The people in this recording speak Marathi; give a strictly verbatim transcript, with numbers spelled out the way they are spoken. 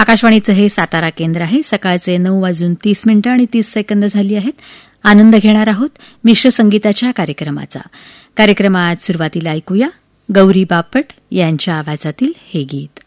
आकाशवाणीचं हे सातारा केंद्र आहे. सकाळचे नऊ वाजून तीस मिनिटं आणि तीस सेकंद झाली आहेत. आनंद घेणार आहोत मिश्र संगीताच्या कार्यक्रमाचा. कार्यक्रमात सुरुवातीला ऐकूया गौरी बापट यांच्या आवाजातील हे गीत.